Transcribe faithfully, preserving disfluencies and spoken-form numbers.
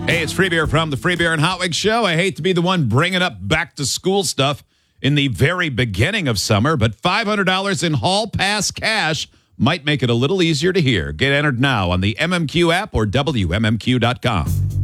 Hey, it's Free Beer from the Free Beer and Hot Wings Show. I hate to be the one bringing up back to school stuff in the very beginning of summer, but five hundred dollars in Hall Pass cash might make it a little easier to hear. Get entered now on the M M Q app or W M M Q dot com.